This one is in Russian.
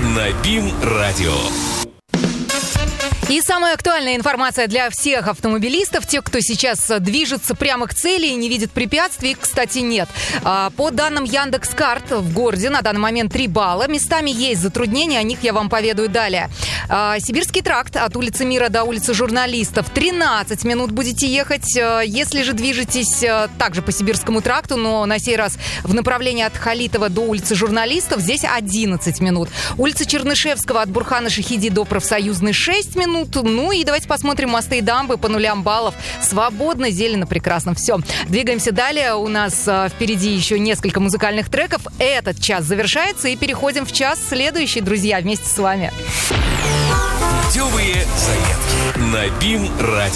на БИМ-радио. И самая актуальная информация для всех автомобилистов, тех, кто сейчас движется прямо к цели и не видит препятствий, кстати, нет. По данным Яндекс.Карт, в городе на данный момент 3 балла. Местами есть затруднения, о них я вам поведаю далее. Сибирский тракт от улицы Мира до улицы Журналистов 13 минут будете ехать. Если же движетесь также по Сибирскому тракту, но на сей раз в направлении от Халитова до улицы Журналистов, здесь 11 минут. Улица Чернышевского от Бурхана Шахиди до Профсоюзной 6 минут. Ну и давайте посмотрим мосты и дамбы по 0 баллов. Свободно, зелено, прекрасно. Все. Двигаемся далее. У нас впереди еще несколько музыкальных треков. Этот час завершается и переходим в час следующий, друзья, вместе с вами. Путевые заметки на БИМ-радио.